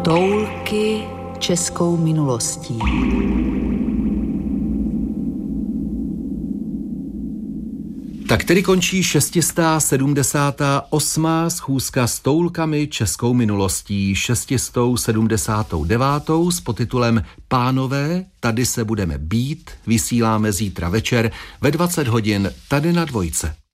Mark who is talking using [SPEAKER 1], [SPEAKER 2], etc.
[SPEAKER 1] Toulky českou minulostí.
[SPEAKER 2] Tak tedy končí 678. schůzka s toulkami českou minulostí, 679. s podtitulem Pánové, tady se budeme bít, vysíláme zítra večer ve 20 hodin tady na Dvojce.